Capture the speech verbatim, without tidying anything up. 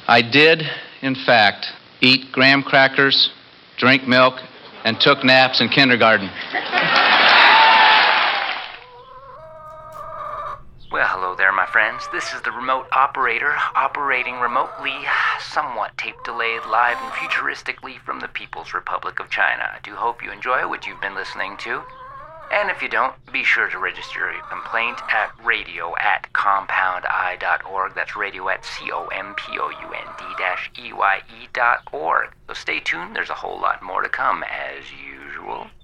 I did, in fact, eat graham crackers, drink milk, and took naps in kindergarten. Well, hello there, my friends. This is the remote operator, operating remotely, somewhat tape-delayed, live and futuristically from the People's Republic of China. I do hope you enjoy what you've been listening to. And if you don't, be sure to register your complaint at radio at compound eye dot org. That's radio at C O M P O U N D E Y E dot org. So stay tuned, there's a whole lot more to come, as usual.